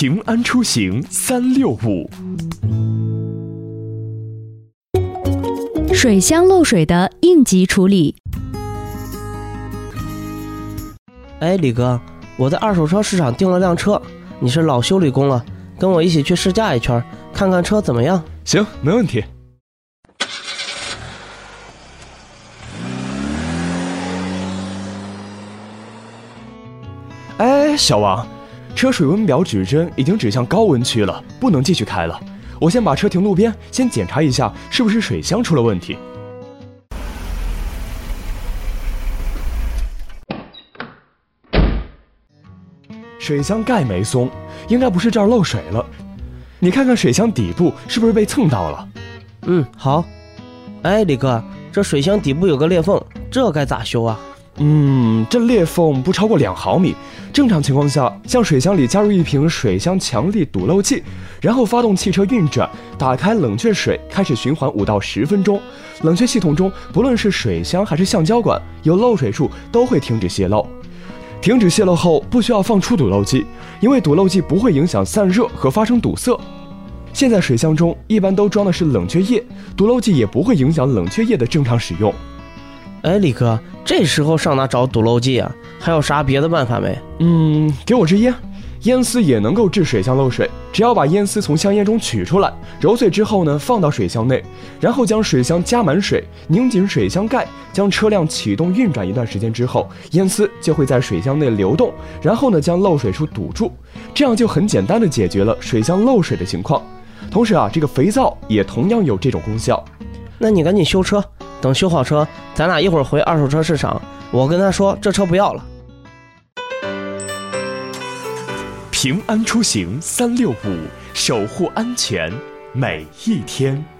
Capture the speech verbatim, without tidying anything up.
平安出行三六五。 水箱漏水的应急处理。 哎，李哥，我在二手车市场订了辆车，你是老修理工了，跟我一起去试驾一圈，看看车怎么样？ 行，没问题。哎，小王，车水温表指针已经指向高温区了，不能继续开了。我先把车停路边，先检查一下是不是水箱出了问题。水箱盖没松，应该不是这儿漏水了。你看看水箱底部是不是被蹭到了？ 嗯，好。哎，李哥，这水箱底部有个裂缝，这该咋修啊？ 嗯，这裂缝不超过两毫米。正常情况下，向水箱里加入一瓶水箱强力堵漏剂，然后发动汽车运转，打开冷却水，开始循环五到十分钟。冷却系统中，不论是水箱还是橡胶管，有漏水处都会停止泄漏。停止泄漏后，不需要放出堵漏剂，因为堵漏剂不会影响散热和发生堵塞。现在水箱中一般都装的是冷却液，堵漏剂也不会影响冷却液的正常使用。 哎，李哥，这时候上哪找堵漏剂啊？还有啥别的办法没？ 嗯，给我支烟，烟丝也能够治水箱漏水。只要把烟丝从香烟中取出来，揉碎之后呢，放到水箱内，然后将水箱加满水，拧紧水箱盖，将车辆启动运转一段时间之后，烟丝就会在水箱内流动，然后呢，将漏水处堵住，这样就很简单的解决了水箱漏水的情况。同时啊，这个肥皂也同样有这种功效。 那你赶紧修车，等修好车，咱俩一会儿回二手车市场，我跟他说这车不要了。 平安出行三六五，守护安全每一天。